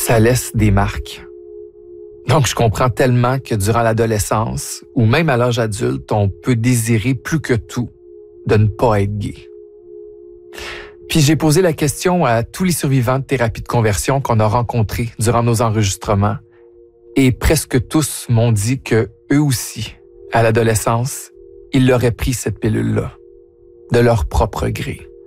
ça laisse des marques. Donc, je comprends tellement que durant l'adolescence, ou même à l'âge adulte, on peut désirer plus que tout de ne pas être gay. Puis j'ai posé la question à tous les survivants de thérapie de conversion qu'on a rencontrés durant nos enregistrements, et presque tous m'ont dit que eux aussi, à l'adolescence, ils l'auraient pris cette pilule-là, de leur propre gré.